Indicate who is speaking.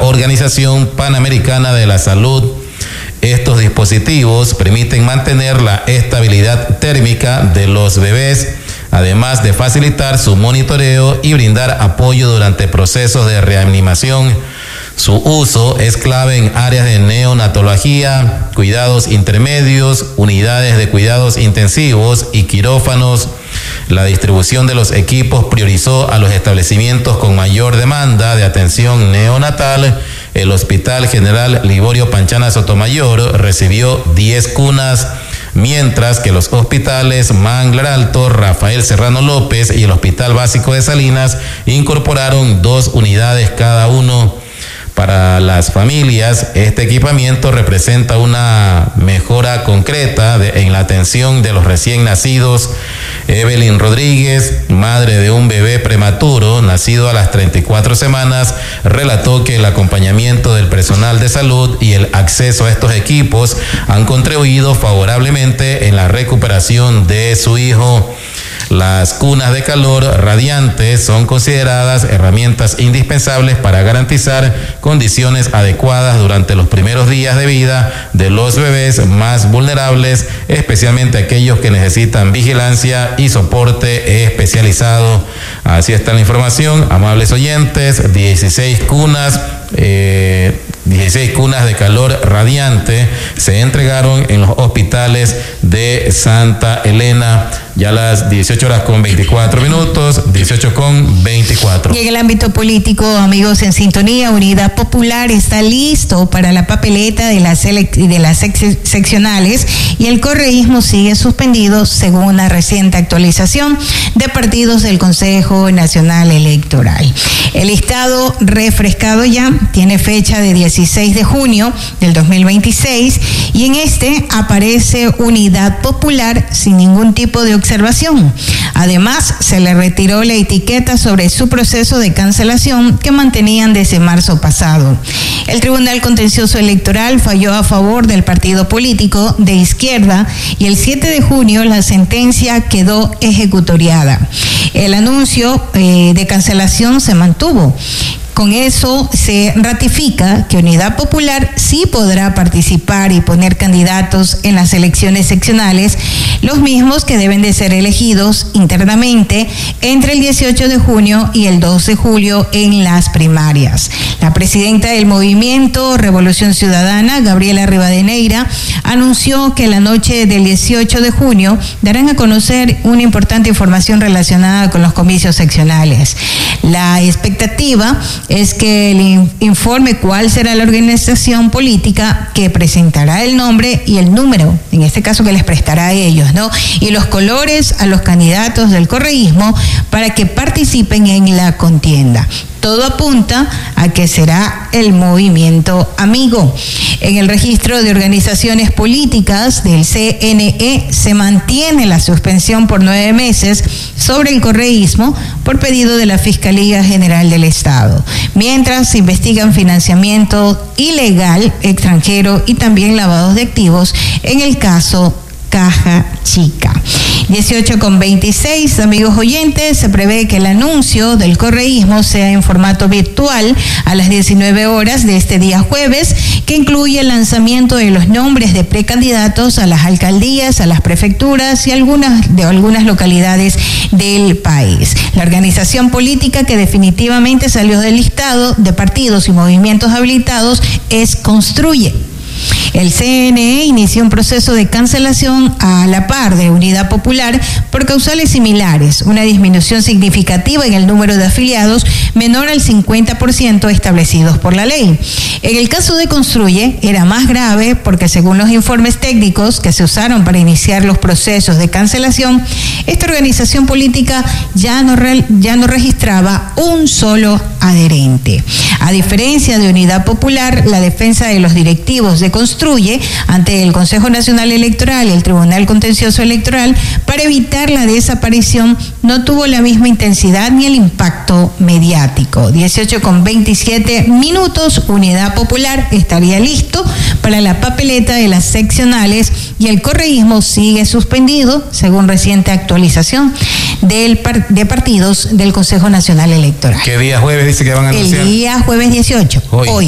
Speaker 1: Organización Panamericana de la Salud. Estos dispositivos permiten mantener la estabilidad térmica de los bebés, además de facilitar su monitoreo y brindar apoyo durante procesos de reanimación. Su uso es clave en áreas de neonatología, cuidados intermedios, unidades de cuidados intensivos y quirófanos. La distribución de los equipos priorizó a los establecimientos con mayor demanda de atención neonatal. El Hospital General Liborio Panchana Sotomayor recibió 10 cunas, mientras que los hospitales Manglar Alto, Rafael Serrano López y el Hospital Básico de Salinas incorporaron 2 unidades cada uno. Para las familias, este equipamiento representa una mejora concreta en la atención de los recién nacidos. Evelyn Rodríguez, madre de un bebé prematuro nacido a las 34 semanas, relató que el acompañamiento del personal de salud y el acceso a estos equipos han contribuido favorablemente en la recuperación de su hijo. Las cunas de calor radiantes son consideradas herramientas indispensables para garantizar condiciones adecuadas durante los primeros días de vida de los bebés más vulnerables, especialmente aquellos que necesitan vigilancia y soporte especializado. Así está la información, amables oyentes. 16 cunas de calor radiante se entregaron en los hospitales de Santa Elena. Ya a las 18:24, 18:24.
Speaker 2: Y en el ámbito político, amigos en sintonía, Unidad Popular está listo para la papeleta de las seccionales y el correísmo sigue suspendido según una reciente actualización de partidos del Consejo Nacional Electoral. El listado refrescado ya tiene fecha de 16 de junio del 2026 y en este aparece Unidad Popular sin ningún tipo de observación. Además, se le retiró la etiqueta sobre su proceso de cancelación que mantenían desde marzo pasado. El Tribunal Contencioso Electoral falló a favor del partido político de izquierda y el 7 de junio la sentencia quedó ejecutoriada. El anuncio de cancelación se mantuvo. Con eso se ratifica que Unidad Popular sí podrá participar y poner candidatos en las elecciones seccionales, los mismos que deben de ser elegidos internamente entre el 18 de junio y el 2 de julio en las primarias. La presidenta del Movimiento Revolución Ciudadana, Gabriela Rivadeneira, anunció que la noche del 18 de junio darán a conocer una importante información relacionada con los comicios seccionales. La expectativa es que el informe cuál será la organización política que presentará el nombre y el número, en este caso que les prestará a ellos, ¿no? Y los colores a los candidatos del correísmo para que participen en la contienda. Todo apunta a que será el movimiento amigo. En el registro de organizaciones políticas del CNE se mantiene la suspensión por 9 meses sobre el correísmo por pedido de la Fiscalía General del Estado, mientras se investigan financiamiento ilegal extranjero y también lavados de activos en el caso Caja Chica. 18:26, amigos oyentes, se prevé que el anuncio del correísmo sea en formato virtual a las 19 horas de este día jueves, que incluye el lanzamiento de los nombres de precandidatos a las alcaldías, a las prefecturas y algunas localidades del país. La organización política que definitivamente salió del listado de partidos y movimientos habilitados es Construye. El CNE inició un proceso de cancelación a la par de Unidad Popular por causales similares, una disminución significativa en el número de afiliados menor al 50% establecidos por la ley. En el caso de Construye era más grave porque según los informes técnicos que se usaron para iniciar los procesos de cancelación, esta organización política ya no registraba un solo adherente. A diferencia de Unidad Popular, la defensa de los directivos de Construye ante el Consejo Nacional Electoral y el Tribunal Contencioso Electoral para evitar la desaparición no tuvo la misma intensidad ni el impacto mediático. 18:27, Unidad Popular estaría listo para la papeleta de las seccionales y el correísmo sigue suspendido según reciente actualización de partidos del Consejo Nacional Electoral.
Speaker 1: ¿Qué día jueves dice que van a anunciar?
Speaker 2: El día jueves 18, hoy.